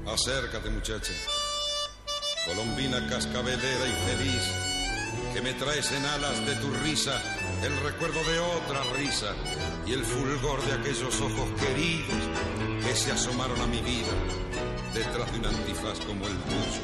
Acércate, muchacha, colombina cascabelera y feliz, que me traes en alas de tu risa el recuerdo de otra risa y el fulgor de aquellos ojos queridos que se asomaron a mi vida detrás de un antifaz como el tuyo.